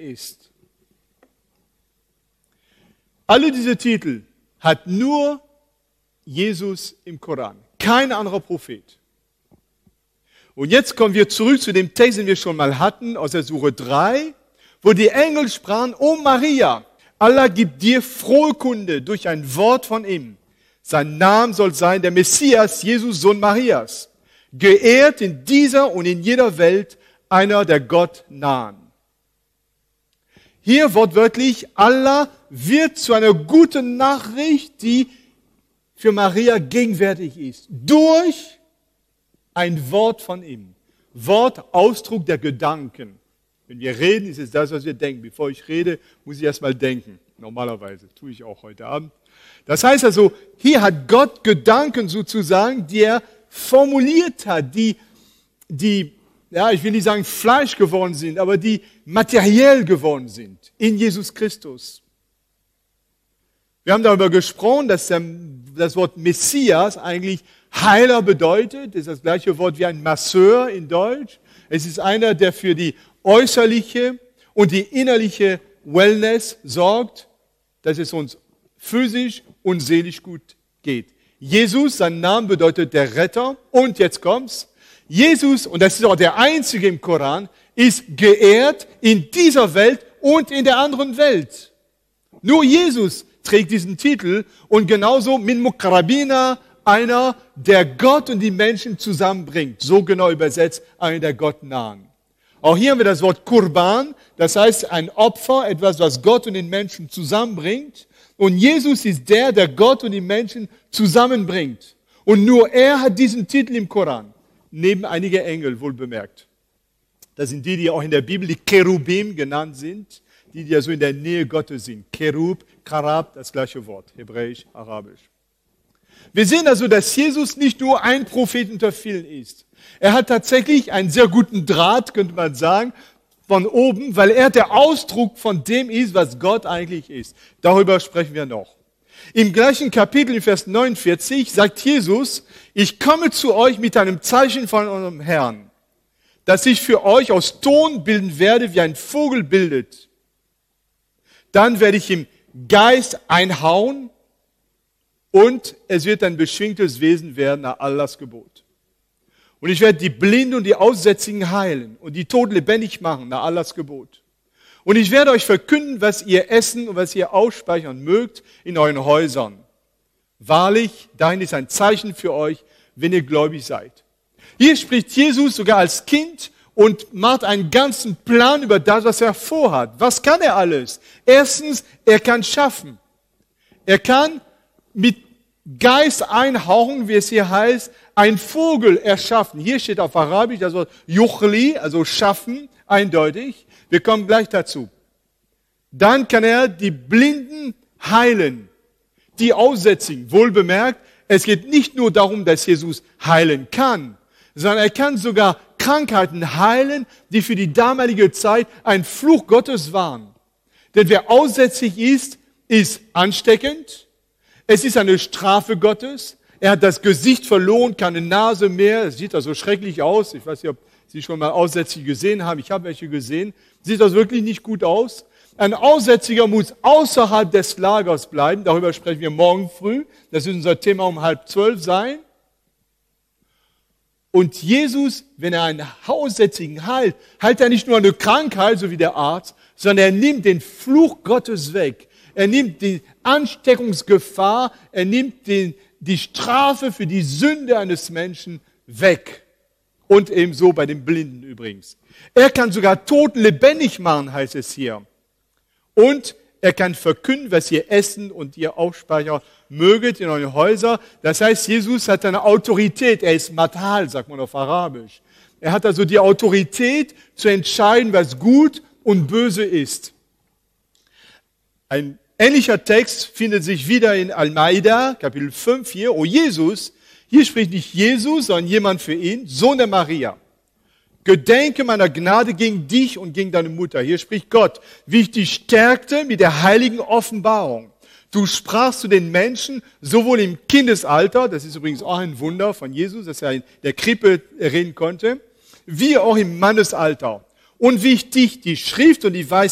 ist. Alle diese Titel hat nur Jesus im Koran, kein anderer Prophet. Und jetzt kommen wir zurück zu dem Text, den wir schon mal hatten, aus der Sure 3, wo die Engel sprachen, O Maria, Allah gibt dir frohe Kunde durch ein Wort von ihm. Sein Name soll sein der Messias, Jesus, Sohn Marias, geehrt in dieser und in jeder Welt, einer der Gott nahen. Hier wortwörtlich, Allah wird zu einer guten Nachricht, die für Maria gegenwärtig ist, durch ein Wort von ihm. Wort, Ausdruck der Gedanken. Wenn wir reden, ist es das, was wir denken. Bevor ich rede, muss ich erstmal denken. Normalerweise, tue ich auch heute Abend. Das heißt also, hier hat Gott Gedanken sozusagen, die er formuliert hat, die, ich will nicht sagen Fleisch geworden sind, aber die materiell geworden sind in Jesus Christus. Wir haben darüber gesprochen, dass das Wort Messias eigentlich Heiler bedeutet. Das ist das gleiche Wort wie ein Masseur in Deutsch. Es ist einer, der für die äußerliche und die innerliche Wellness sorgt, dass es uns physisch und seelisch gut geht. Jesus, sein Name bedeutet der Retter. Und jetzt kommt's. Jesus, und das ist auch der Einzige im Koran, ist geehrt in dieser Welt und in der anderen Welt. Nur Jesus trägt diesen Titel und genauso Min Muqarrabina, einer, der Gott und die Menschen zusammenbringt. So genau übersetzt, einer der Gott nahen. Auch hier haben wir das Wort Kurban, das heißt ein Opfer, etwas, was Gott und den Menschen zusammenbringt. Und Jesus ist der Gott und die Menschen zusammenbringt. Und nur er hat diesen Titel im Koran, neben einige Engel, wohl bemerkt. Das sind die auch in der Bibel die Cherubim genannt sind, die ja so in der Nähe Gottes sind. Cherub, Karab, das gleiche Wort, hebräisch, arabisch. Wir sehen also, dass Jesus nicht nur ein Prophet unter vielen ist. Er hat tatsächlich einen sehr guten Draht, könnte man sagen, von oben, weil er der Ausdruck von dem ist, was Gott eigentlich ist. Darüber sprechen wir noch. Im gleichen Kapitel, in Vers 49, sagt Jesus, ich komme zu euch mit einem Zeichen von eurem Herrn, dass ich für euch aus Ton bilden werde, wie ein Vogel bildet. Dann werde ich im Geist einhauen und es wird ein beschwingtes Wesen werden nach Allahs Gebot. Und ich werde die Blinden und die Aussätzigen heilen und die Toten lebendig machen nach Allahs Gebot. Und ich werde euch verkünden, was ihr essen und was ihr ausspeichern mögt in euren Häusern. Wahrlich, dahin ist ein Zeichen für euch, wenn ihr gläubig seid. Hier spricht Jesus sogar als Kind und macht einen ganzen Plan über das, was er vorhat. Was kann er alles? Erstens, er kann schaffen. Er kann mit Geist einhauchen, wie es hier heißt, ein Vogel erschaffen. Hier steht auf Arabisch das Wort Yuchli, also schaffen, eindeutig. Wir kommen gleich dazu. Dann kann er die Blinden heilen, die Aussätzigen. Wohlbemerkt, es geht nicht nur darum, dass Jesus heilen kann, sondern er kann sogar Krankheiten heilen, die für die damalige Zeit ein Fluch Gottes waren. Denn wer aussätzig ist, ist ansteckend. Es ist eine Strafe Gottes. Er hat das Gesicht verloren, keine Nase mehr. Es sieht also schrecklich aus. Ich weiß nicht, ob Sie schon mal Aussätzige gesehen haben. Ich habe welche gesehen. Sieht das wirklich nicht gut aus. Ein Aussätziger muss außerhalb des Lagers bleiben. Darüber sprechen wir morgen früh. Das ist unser Thema um 11:30 sein. Und Jesus, wenn er einen Aussätzigen heilt, heilt er nicht nur eine Krankheit, so wie der Arzt, sondern er nimmt den Fluch Gottes weg. Er nimmt die Ansteckungsgefahr, er nimmt die Strafe für die Sünde eines Menschen weg. Und ebenso bei den Blinden übrigens. Er kann sogar Toten lebendig machen, heißt es hier. Und er kann verkünden, was ihr essen und ihr aufspeichern möget in euren Häusern. Das heißt, Jesus hat eine Autorität. Er ist Matal, sagt man auf Arabisch. Er hat also die Autorität zu entscheiden, was gut und böse ist. Ein ähnlicher Text findet sich wieder in Al-Maida, Kapitel 5 hier. Oh Jesus, hier spricht nicht Jesus, sondern jemand für ihn, Sohn der Maria. Gedenke meiner Gnade gegen dich und gegen deine Mutter. Hier spricht Gott, wie ich dich stärkte mit der heiligen Offenbarung. Du sprachst zu den Menschen, sowohl im Kindesalter, das ist übrigens auch ein Wunder von Jesus, dass er in der Krippe reden konnte, wie auch im Mannesalter. Und wie ich dich, die Schrift und die Weisheit